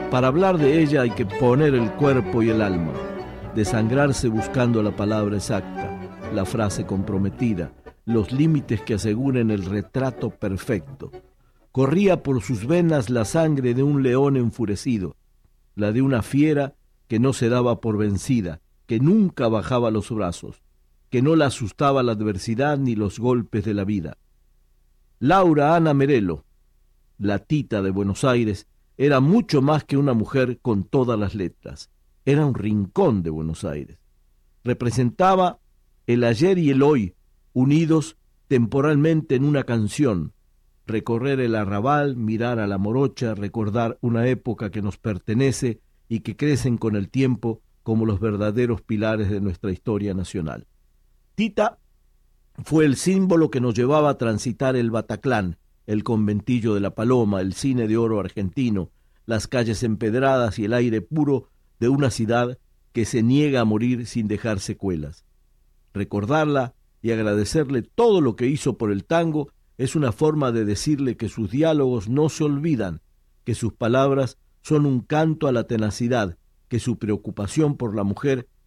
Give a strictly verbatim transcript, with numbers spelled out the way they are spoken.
Para hablar de ella hay que poner el cuerpo y el alma, desangrarse buscando la palabra exacta, la frase comprometida, los límites que aseguren el retrato perfecto. Corría por sus venas la sangre de un león enfurecido, la de una fiera que no se daba por vencida, que nunca bajaba los brazos, que no la asustaba la adversidad ni los golpes de la vida. Laura Ana Merello, la Tita de Buenos Aires, era mucho más que una mujer con todas las letras. Era un rincón de Buenos Aires. Representaba el ayer y el hoy, unidos temporalmente en una canción. Recorrer el arrabal, mirar a la morocha, recordar una época que nos pertenece y que crecen con el tiempo como los verdaderos pilares de nuestra historia nacional. Tita fue el símbolo que nos llevaba a transitar el Bataclán, el conventillo de la Paloma, el cine de oro argentino, las calles empedradas y el aire puro de una ciudad que se niega a morir sin dejar secuelas. Recordarla y agradecerle todo lo que hizo por el tango es una forma de decirle que sus diálogos no se olvidan, que sus palabras son un canto a la tenacidad, que su preocupación por la mujer